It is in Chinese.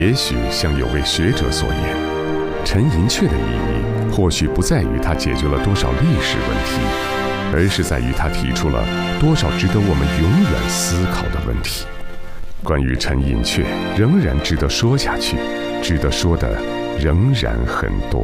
也许像有位学者所言，陈寅恪的意义或许不在于他解决了多少历史问题，而是在于他提出了多少值得我们永远思考的问题。关于陈寅恪，仍然值得说下去，值得说的仍然很多。